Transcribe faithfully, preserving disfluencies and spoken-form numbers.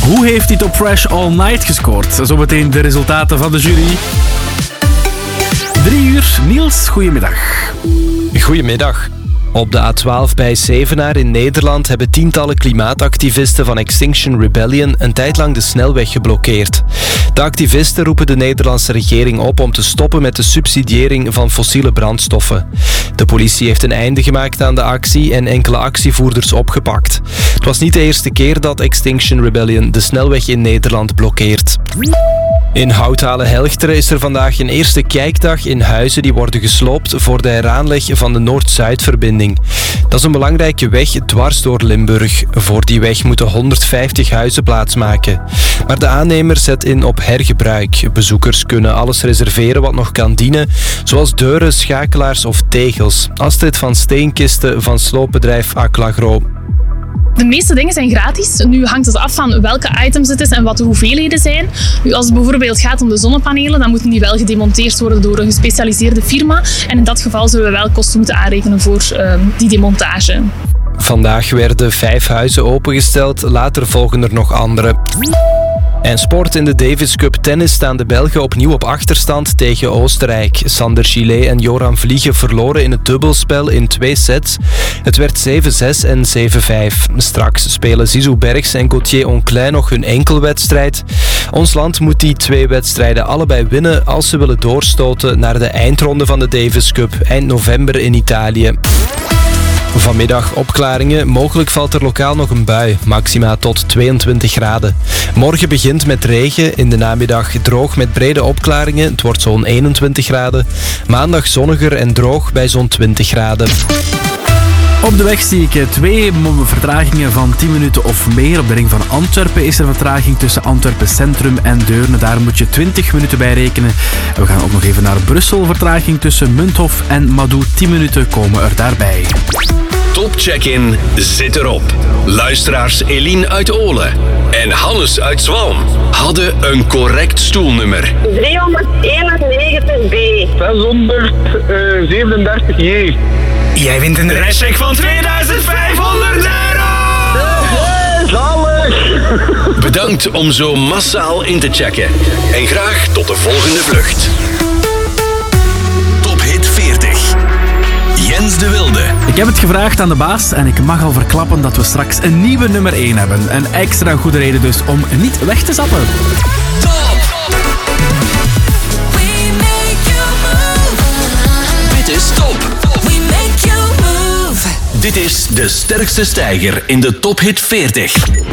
Hoe heeft hij Top Fresh All Night gescoord? Zometeen de resultaten van de jury. Drie uur. Niels, goedemiddag. Goedemiddag. Op de A twaalf bij Zevenaar in Nederland hebben tientallen klimaatactivisten van Extinction Rebellion een tijd lang de snelweg geblokkeerd. De activisten roepen de Nederlandse regering op om te stoppen met de subsidiëring van fossiele brandstoffen. De politie heeft een einde gemaakt aan de actie en enkele actievoerders opgepakt. Het was niet de eerste keer dat Extinction Rebellion de snelweg in Nederland blokkeert. In Houthalen-Helchteren is er vandaag een eerste kijkdag in huizen die worden gesloopt voor de heraanleg van de Noord-Zuid-verbinding. Dat is een belangrijke weg dwars door Limburg. Voor die weg moeten honderdvijftig huizen plaatsmaken. Maar de aannemer zet in op hergebruik. Bezoekers kunnen alles reserveren wat nog kan dienen, zoals deuren, schakelaars of tegels. Astrid van Steenkisten van sloopbedrijf Aclagro. De meeste dingen zijn gratis. Nu hangt het af van welke items het is en wat de hoeveelheden zijn. Nu, als het bijvoorbeeld gaat om de zonnepanelen, dan moeten die wel gedemonteerd worden door een gespecialiseerde firma. En in dat geval zullen we wel kosten moeten aanrekenen voor uh, die demontage. Vandaag werden vijf huizen opengesteld, later volgen er nog andere. En sport in de Davis Cup tennis staan de Belgen opnieuw op achterstand tegen Oostenrijk. Sander Gillet en Joran Vliegen verloren in het dubbelspel in twee sets. Het werd zeven zes en zeven vijf. Straks spelen Zizou Bergs en Gauthier Onclin nog hun enkelwedstrijd. Ons land moet die twee wedstrijden allebei winnen als ze willen doorstoten naar de eindronde van de Davis Cup eind november in Italië. Vanmiddag opklaringen. Mogelijk valt er lokaal nog een bui. Maxima tot tweeëntwintig graden. Morgen begint met regen. In de namiddag droog met brede opklaringen. Het wordt zo'n eenentwintig graden. Maandag zonniger en droog bij zo'n twintig graden. Op de weg zie ik twee vertragingen van tien minuten of meer. Op de ring van Antwerpen is er vertraging tussen Antwerpen Centrum en Deurne. Daar moet je twintig minuten bij rekenen. We gaan ook nog even naar Brussel. Vertraging tussen Munthof en Madou. tien minuten komen er daarbij. Top Check-in zit erop. Luisteraars Eline uit Olen en Hannes uit Zwalm hadden een correct stoelnummer. driehonderdeenennegentig B. zeshonderdzevenendertig J. Jij wint een reischeck van tweeduizend vijfhonderd euro! Zalig! Bedankt om zo massaal in te checken. En graag tot de volgende vlucht. Top Hit veertig. Jens de Wilde. Ik heb het gevraagd aan de baas en ik mag al verklappen dat we straks een nieuwe nummer één hebben. Een extra goede reden dus om niet weg te zappen. Top! Dit is Top! Dit is de sterkste stijger in de Top Hit veertig.